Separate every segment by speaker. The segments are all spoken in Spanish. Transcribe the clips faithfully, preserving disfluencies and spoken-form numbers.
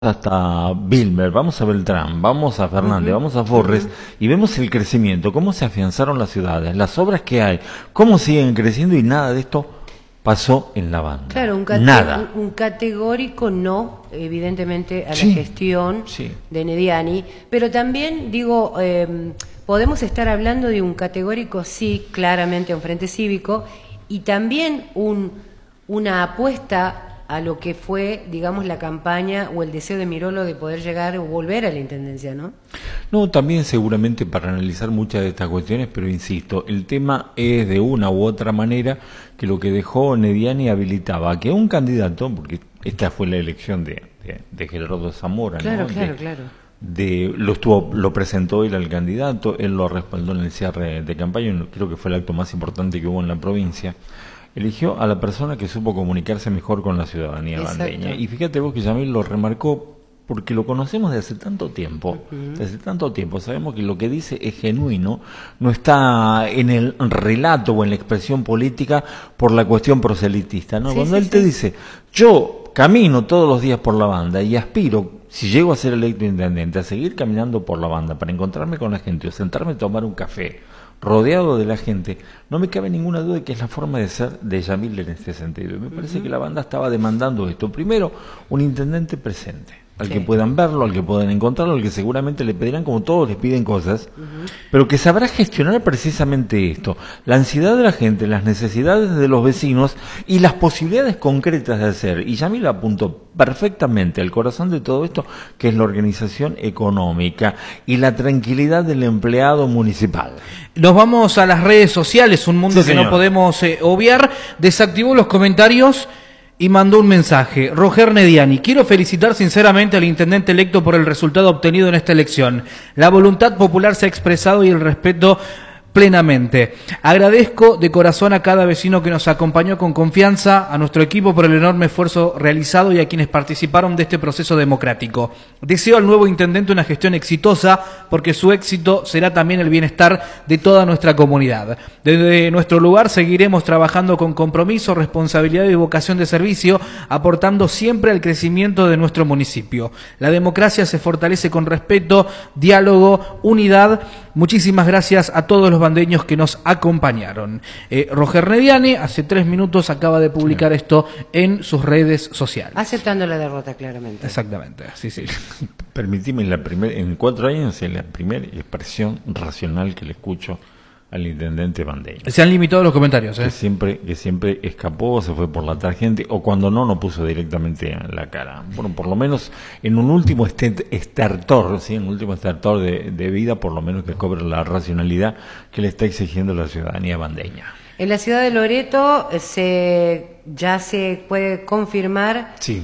Speaker 1: Hasta Vilmer, vamos a Beltrán, vamos a Fernández,
Speaker 2: Uh-huh.
Speaker 1: vamos a Forres,
Speaker 2: Uh-huh.
Speaker 1: y vemos el crecimiento, cómo se afianzaron las ciudades, las obras que hay, cómo siguen creciendo, y nada de esto pasó en la banda.
Speaker 2: Claro, un, cate
Speaker 1: nada.
Speaker 2: un, un categórico no, evidentemente, a
Speaker 1: Sí,
Speaker 2: la gestión
Speaker 1: sí.
Speaker 2: de Nediani, pero también, digo, eh, podemos estar hablando de un categórico sí, claramente a un frente cívico, y también un, una apuesta a lo que fue, digamos, la campaña o el deseo de Mirolo de poder llegar o volver a la Intendencia, ¿no?
Speaker 1: No, también seguramente para analizar muchas de estas cuestiones, pero insisto, el tema es de una u otra manera que lo que dejó Nediani habilitaba a que un candidato, porque esta fue la elección de, de, de Gerardo Zamora,
Speaker 2: Claro,
Speaker 1: ¿no?
Speaker 2: claro,
Speaker 1: de,
Speaker 2: claro.
Speaker 1: De, lo estuvo, lo presentó él al candidato, él lo respaldó en el cierre de campaña, creo que fue el acto más importante que hubo en la provincia. Eligió a la persona que supo comunicarse mejor con la ciudadanía
Speaker 2: Exacto.
Speaker 1: bandeña. Y fíjate vos que Yamil lo remarcó porque lo conocemos de hace tanto tiempo,
Speaker 2: Uh-huh.
Speaker 1: desde hace tanto tiempo, sabemos que lo que dice es genuino, no está en el relato o en la expresión política por la cuestión proselitista, ¿no?
Speaker 2: Sí,
Speaker 1: Cuando
Speaker 2: sí,
Speaker 1: él te
Speaker 2: sí.
Speaker 1: dice, yo camino todos los días por la banda y aspiro, si llego a ser electo intendente, a seguir caminando por la banda para encontrarme con la gente o sentarme a tomar un café, rodeado de la gente, no me cabe ninguna duda de que es la forma de ser de Yamil en este sentido. Y me parece
Speaker 2: Uh-huh.
Speaker 1: que la banda estaba demandando esto. Primero, un intendente presente, al
Speaker 2: Sí.
Speaker 1: que puedan verlo, al que puedan encontrarlo, al que seguramente le pedirán, como todos les piden cosas,
Speaker 2: Uh-huh.
Speaker 1: pero que sabrá gestionar precisamente esto, la ansiedad de la gente, las necesidades de los vecinos y las posibilidades concretas de hacer. Y Yamil apuntó perfectamente al corazón de todo esto, que es la organización económica y la tranquilidad del empleado municipal.
Speaker 3: Nos vamos a las redes sociales, un mundo
Speaker 1: Sí,
Speaker 3: que
Speaker 1: señor.
Speaker 3: no podemos eh, obviar. Desactivó los comentarios y mandó un mensaje. Roger Nediani: quiero felicitar sinceramente al intendente electo por el resultado obtenido en esta elección. La voluntad popular se ha expresado y el respeto plenamente. Agradezco de corazón a cada vecino que nos acompañó con confianza, a nuestro equipo por el enorme esfuerzo realizado y a quienes participaron de este proceso democrático. Deseo al nuevo intendente una gestión exitosa, porque su éxito será también el bienestar de toda nuestra comunidad. Desde nuestro lugar seguiremos trabajando con compromiso, responsabilidad y vocación de servicio, aportando siempre al crecimiento de nuestro municipio. La democracia se fortalece con respeto, diálogo, unidad. Muchísimas gracias a todos los bandeños que nos acompañaron. Eh, Roger Nediani hace tres minutos acaba de publicar esto en sus redes sociales.
Speaker 2: Aceptando la derrota, claramente.
Speaker 3: Exactamente, sí, sí.
Speaker 1: Permitime, la primer, en cuatro años es la primera expresión racional que le escucho al intendente bandeño.
Speaker 3: Se han limitado los comentarios, ¿eh?
Speaker 1: Que siempre, que siempre escapó, se fue por la tangente, o cuando no, no puso directamente en la cara. Bueno, por lo menos en un último estent- estertor, ¿sí? En un último estertor de, de vida, por lo menos que cobre la racionalidad que le está exigiendo la ciudadanía bandeña.
Speaker 2: En la ciudad de Loreto eh, se, ya se puede confirmar
Speaker 1: Sí.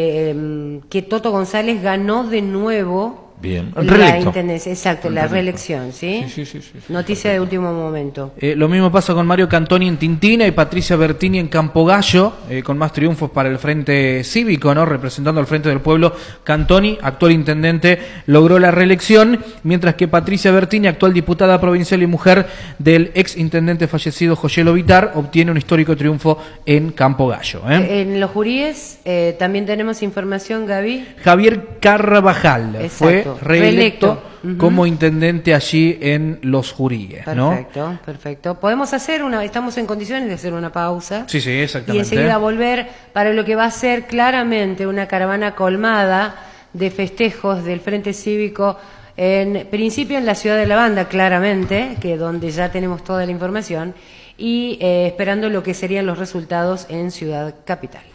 Speaker 2: eh, que Toto González ganó de nuevo
Speaker 1: Bien.
Speaker 2: la
Speaker 1: Reelecto.
Speaker 2: intendencia, exacto, la
Speaker 1: Reelecto.
Speaker 2: reelección, ¿sí?
Speaker 1: Sí, sí, sí, sí, sí,
Speaker 2: Noticia de último momento.
Speaker 3: Eh, lo mismo pasa con Mario Cantoni en Tintina y Patricia Bertini en Campogallo, eh, con más triunfos para el Frente Cívico, ¿no? Representando al Frente del Pueblo. Cantoni, actual intendente, logró la reelección, mientras que Patricia Bertini, actual diputada provincial y mujer del ex intendente fallecido Joyelo Vitar, obtiene un histórico triunfo en Campogallo, ¿eh?
Speaker 2: Eh, En los juríes eh, también tenemos información, Gaby.
Speaker 3: Javier Carvajal
Speaker 2: Exacto.
Speaker 3: fue reelecto
Speaker 2: Reelecto. Ujú.
Speaker 3: como intendente allí en Los Juríes, ¿no?
Speaker 2: Perfecto, perfecto. Podemos hacer una, estamos en condiciones de hacer una pausa.
Speaker 3: Sí, sí,
Speaker 2: Y
Speaker 3: exactamente.
Speaker 2: enseguida volver para lo que va a ser claramente una caravana colmada de festejos del Frente Cívico, en principio en la ciudad de La Banda, claramente, que donde ya tenemos toda la información, y eh, esperando lo que serían los resultados en Ciudad Capital.